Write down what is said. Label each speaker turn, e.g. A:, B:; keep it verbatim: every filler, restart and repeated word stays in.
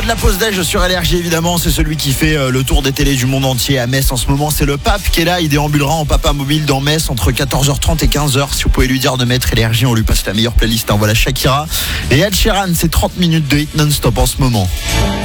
A: La pause déj sur L R J, évidemment, c'est celui qui fait euh, le tour des télés du monde entier à Metz en ce moment. C'est le pape qui est là, il déambulera en papa mobile dans Metz entre quatorze heures trente et quinze heures. Si vous pouvez lui dire de mettre L R J, on lui passe la meilleure playlist. Hein. Voilà Shakira et Ed Sheeran, c'est trente minutes de hit non-stop en ce moment.